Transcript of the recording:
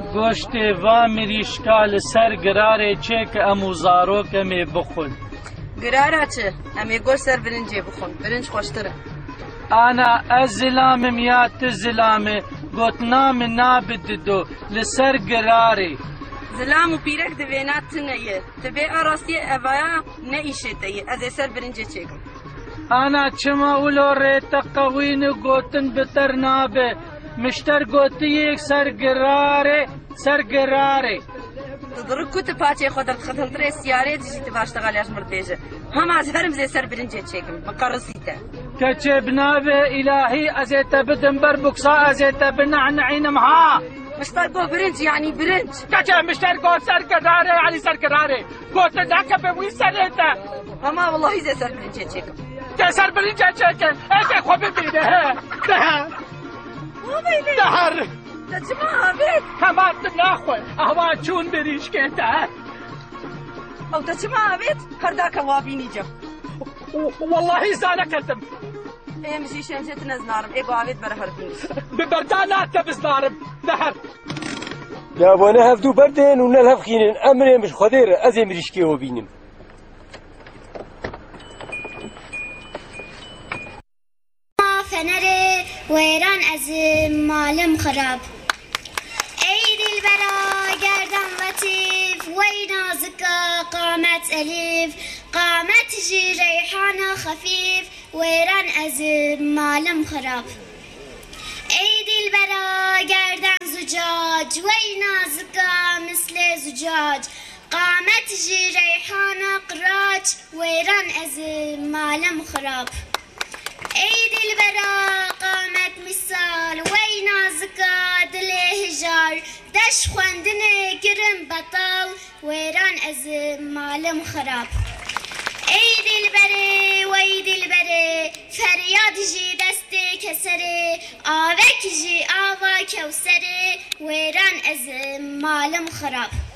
گوشتی و مریشکا لسر گراره چه که امو زاروکمی بخون. گراره چه؟ امی گوش سر برنجی بخون، برنج خوشتره. انا از زلامم یا تزلامه گوتنام نابددو لسر گراره. زلام و پیرک دوینات تنیه، تبی آراستی اوایا نیشه تیه، از سر برنجی چکم. انا چما اولو ریتا قوین گوتن بتر نابه مشتر گوتی یک سر گراره. تدرك كنت باتي خدر ختم تري سيارة تجي تباشتغل ياش مرتجة هم از هرم زي سر برنجة تشيكم مقرصيته كتب نابه إلهي أزيت بدن بربكسا أزيت بنعنعين مها مشتركو برنج يعني برنج كتب مشتركو سر قراري يعني سر قراري قلت لك بوي سريته هما والله زي سر برنجة تشيكم سر برنجة تشيكم ايه خو ببينه دهر تجمع بيت هما تناخوي اهوا چون بريش كيتا او تجمع بيت هرداك وابيني جو والله زانا كتم ايه مشي شنجت نزنارم ايه قوابيت برهر بنيش ببردانات تبزنارم دهر يا وانا هفدو بردين ونلهف خينين امري مش خدير ازي مريشكي وبينم فنره ويران از مالم خراب ای دلبرا گردن لطیف وی نازکا قامت الیف قامت جی ریحان خفیف ویران از مالم خراب ای دلبرا گردن زجاج وی نازکا مثل زجاج قامت جی ریحان قراج ویران از مالم خراب ای دلبرا قامت مثال وی نازکا دل هجار دش خواندن گرم بطال ویران از مالم خراب ای دلبره وی دلبره فریاد جی دست کسره آوک جی آوا کوسره ویران از مالم خراب